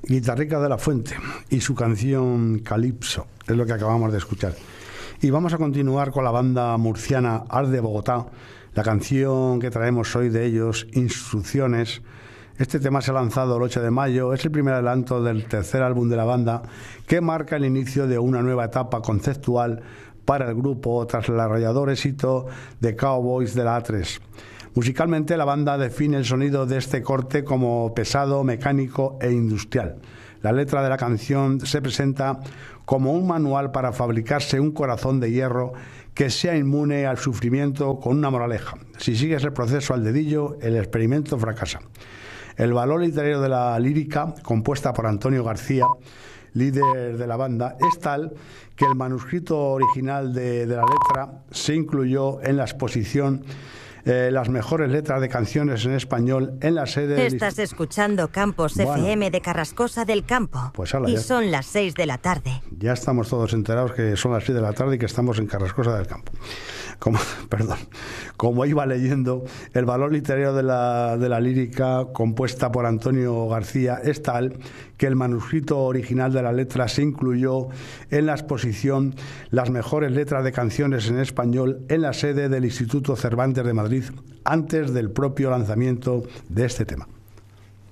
Guitarrica de la Fuente y su canción Calipso, es lo que acabamos de escuchar. Y vamos a continuar con la banda murciana Ars de Bogotá. La canción que traemos hoy de ellos, Instrucciones. Este tema se ha lanzado el 8 de mayo, es el primer adelanto del tercer álbum de la banda, que marca el inicio de una nueva etapa conceptual para el grupo tras el arrollador éxito de Cowboys de la A3. Musicalmente, la banda define el sonido de este corte como pesado, mecánico e industrial. La letra de la canción se presenta como un manual para fabricarse un corazón de hierro que sea inmune al sufrimiento, con una moraleja: si sigues el proceso al dedillo, el experimento fracasa. El valor literario de la lírica, compuesta por Antonio García, líder de la banda, es tal que el manuscrito original de la letra se incluyó en la exposición Las mejores letras de canciones en español en la sede... Estás escuchando Campos FM de Carrascosa del Campo. Pues ala, y son las 6 de la tarde. Ya estamos todos enterados que son las 6 de la tarde y que estamos en Carrascosa del Campo. Como iba leyendo, el valor literario de la lírica compuesta por Antonio García es tal que el manuscrito original de la letra se incluyó en la exposición Las mejores letras de canciones en español en la sede del Instituto Cervantes de Madrid, antes del propio lanzamiento de este tema.